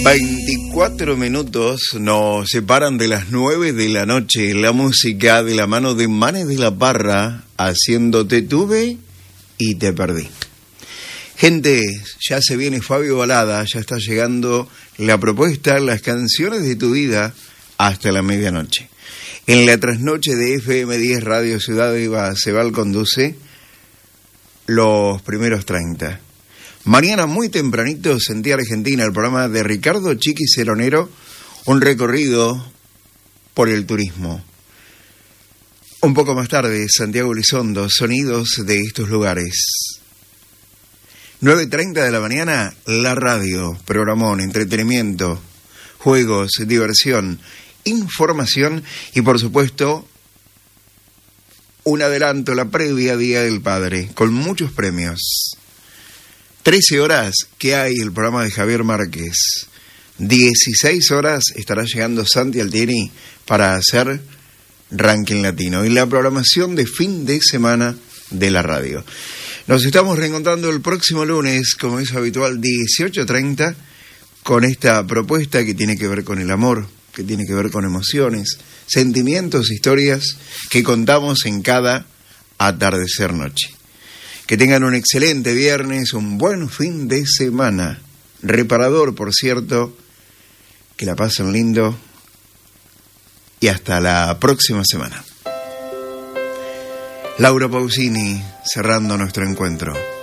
24 minutos nos separan de las 9 de la noche. La música de la mano de Manes de la Parra, haciendo Te tuve y te perdí. Gente, ya se viene Fabio Balada, ya está llegando la propuesta, las canciones de tu vida hasta la medianoche. En la trasnoche de FM10 Radio Ciudad de Sebal conduce los primeros 30. Mañana muy tempranito, Sentía Argentina, el programa de Ricardo Chiqui Ceronero, un recorrido por el turismo. Un poco más tarde, Santiago Elizondo, sonidos de estos lugares. 9:30 de la mañana, la radio, programón, entretenimiento, juegos, diversión, información y por supuesto un adelanto, la previa Día del Padre, con muchos premios. 13 horas que hay el programa de Javier Márquez. 16 horas estará llegando Santi Altieri para hacer ranking latino y la programación de fin de semana de la radio. Nos estamos reencontrando el próximo lunes, como es habitual, 18:30, con esta propuesta que tiene que ver con el amor, que tiene que ver con emociones, sentimientos, historias que contamos en cada atardecer noche. Que tengan un excelente viernes, un buen fin de semana. Reparador, por cierto. Que la pasen lindo. Y hasta la próxima semana. Laura Pausini, cerrando nuestro encuentro.